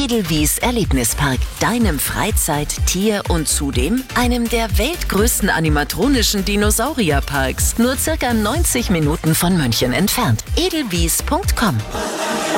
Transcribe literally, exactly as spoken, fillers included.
Edelwies Erlebnispark, deinem Freizeit-, Tier- und zudem einem der weltgrößten animatronischen Dinosaurierparks. Nur circa neunzig Minuten von München entfernt. edelwies punkt com